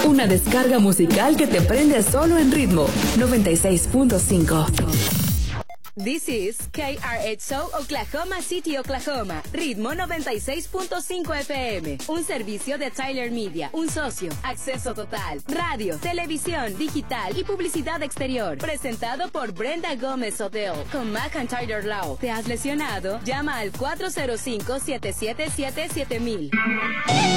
Una descarga musical que te prende solo en ritmo. 96.5. This is KRXO Oklahoma City, Oklahoma. Ritmo 96.5 FM. Un servicio de Tyler Media. Un socio. Acceso total. Radio, televisión, digital y publicidad exterior. Presentado por Brenda Gómez Odell. Con McIntyre Law. ¿Te has lesionado? Llama al 405-777-7000.